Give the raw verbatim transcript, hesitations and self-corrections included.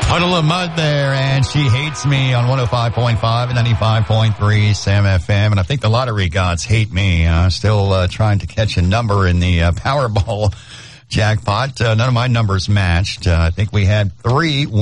Puddle of Mud there, and She Hates Me on one oh five point five and ninety-five point three Sam F M. And I think the lottery gods hate me. Uh, still uh, trying to catch a number in the uh, Powerball jackpot. Uh, none of my numbers matched. Uh, I think we had three